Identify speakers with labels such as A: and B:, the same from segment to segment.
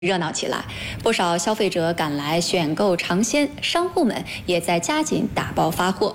A: 热闹起来，不少消费者赶来选购尝鲜，商户们也在加紧打包发货。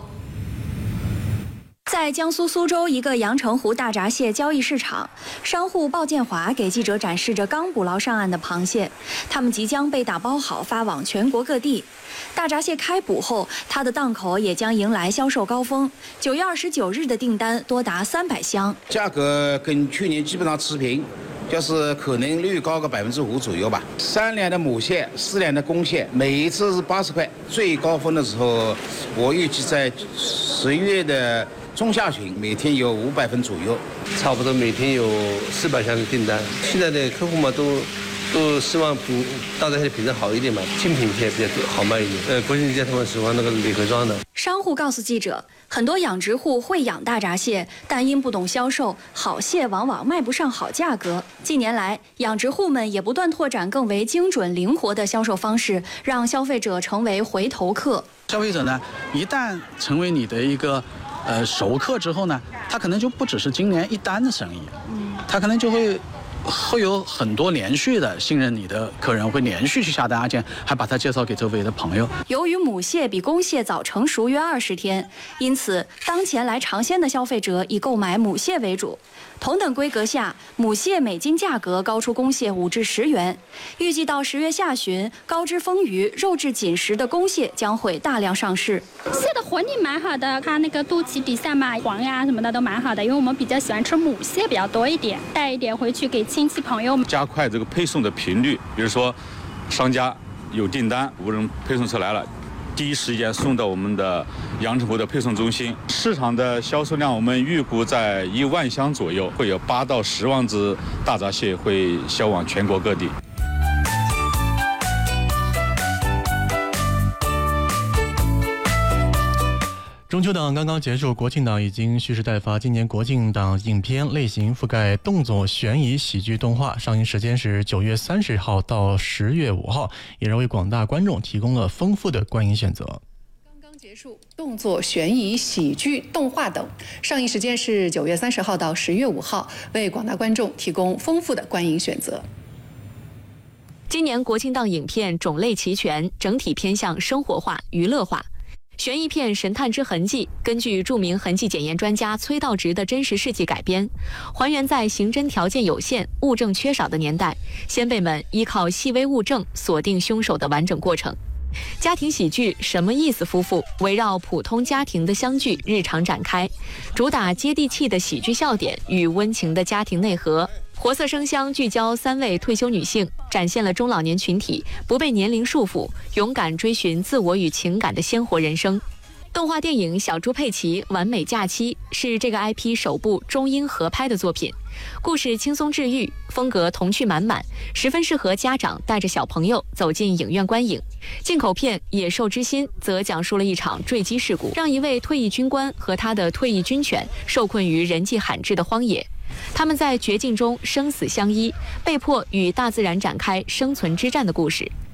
A: 在江苏苏州一个阳澄湖大闸蟹交易市场，商户鲍建华给记者展示着刚捕捞上岸的螃蟹，他们即将被打包好发往全国各地。大闸蟹开捕后，它的档口也将迎来销售高峰。9月29日的订单多达300箱，
B: 价格跟去年基本上持平。就是可能率高个5%左右吧。3两的母蟹，4两的公蟹，每一次是80块。最高峰的时候，我预计在11月的中下旬，每天有500份左右，
C: 差不多每天有400箱的订单。现在的客户嘛，都希望大闸蟹品质好一点嘛，精品蟹比较好卖一点。国庆节他们喜欢那个礼盒装的。
A: 商户告诉记者，很多养殖户会养大闸蟹，但因不懂销售，好蟹往往卖不上好价格。近年来，养殖户们也不断拓展更为精准灵活的销售方式，让消费者成为回头客。
D: 消费者呢，一旦成为你的一个熟客之后呢，他可能就不只是今年一单的生意，他可能就会有很多连续的信任你的客人，会连续去下单，而且还把它介绍给周围的朋友。
A: 由于母蟹比公蟹早成熟约20天，因此当前来尝鲜的消费者以购买母蟹为主。同等规格下，母蟹每斤价格高出公蟹5至10元。预计到10月下旬，高脂丰腴、肉质紧实的公蟹将会大量上市。
E: 蟹的活力蛮好的，它那个肚脐底下嘛，黄呀什么的都蛮好的，因为我们比较喜欢吃母蟹比较多一点，带一点回去给亲戚朋友们。
F: 加快这个配送的频率，比如说商家有订单，无人配送车来了，第一时间送到我们的阳澄湖的配送中心。市场的销售量我们预估在1万箱左右，会有8到10万只大闸蟹会销往全国各地。
G: 中秋档刚刚结束，国庆档已经蓄势待发。今年国庆档影片类型覆盖动作、悬疑、喜剧、动画，上映时间是9月30号到10月5号，也为广大观众提供了丰富的观影选择。
H: 刚刚结束，动作、悬疑、喜剧、动画等，上映时间是9月30号到10月5号，为广大观众提供丰富的观影选择。
A: 今年国庆档影片种类齐全，整体偏向生活化、娱乐化。悬疑片《神探之痕迹》根据著名痕迹检验专家崔道直的真实事迹改编，还原在刑侦条件有限、物证缺少的年代，先辈们依靠细微物证锁定凶手的完整过程。家庭喜剧《什么意思夫妇》围绕普通家庭的相聚日常展开，主打接地气的喜剧笑点与温情的家庭内核。活色生香聚焦3位退休女性，展现了中老年群体不被年龄束缚、勇敢追寻自我与情感的鲜活人生。动画电影《小猪佩奇完美假期》是这个 IP 首部中英合拍的作品，故事轻松治愈，风格童趣满满，十分适合家长带着小朋友走进影院观影。进口片《野兽之心》则讲述了一场坠机事故，让一位退役军官和他的退役军犬受困于人迹罕至的荒野。他们在绝境中生死相依，被迫与大自然展开生存之战的故事。